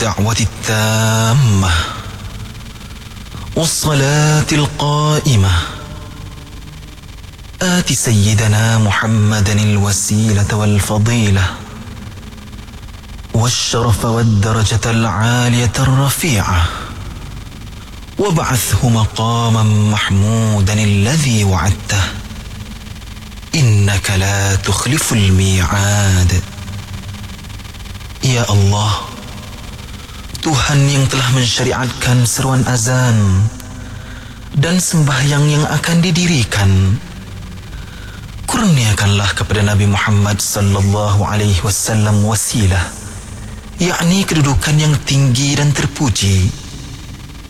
الدعوة التامة والصلاة القائمة آت سيدنا محمدا الوسيلة والفضيلة والشرف والدرجة العالية الرفيعة وابعثه مقاما محمودا الذي وعدته إنك لا تخلف الميعاد. Ya Allah, Tuhan yang telah mensyariatkan seruan azan dan sembahyang yang akan didirikan, kurniakanlah kepada Nabi Muhammad sallallahu alaihi wasallam wasilah, yakni kedudukan yang tinggi dan terpuji,